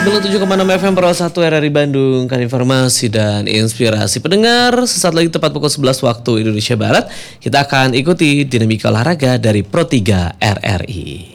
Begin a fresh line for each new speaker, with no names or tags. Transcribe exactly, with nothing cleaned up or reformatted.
sembilan puluh tujuh koma enam F M Pro satu R R I Bandung, kan informasi dan inspirasi pendengar. Sesaat lagi tepat pukul sebelas waktu Indonesia Barat, kita akan ikuti dinamika olahraga dari Pro tiga R R I.